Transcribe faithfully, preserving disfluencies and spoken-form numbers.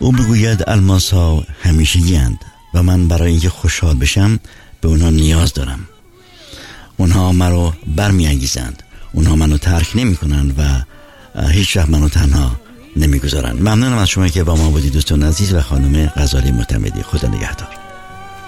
او بگوید الماس ها همیشگی اند و من برای اینکه خوشحال بشم به اونها نیاز دارم. اونها مرا برمی انگیزند، اونها منو ترک نمی کنند و هیچ وقت منو تنها نمی گذارند. ممنونم از شما که با ما بودید دوستان عزیز و خانم غزالی معتمدی. خدا نگهدار.